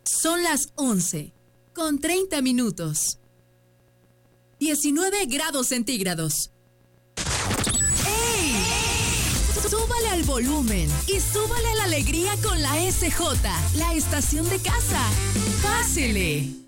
Son las 11:30. 19 grados centígrados. ¡Ey! Súbale al volumen y súbale a la alegría con la SJ, la estación de casa. ¡Pásele!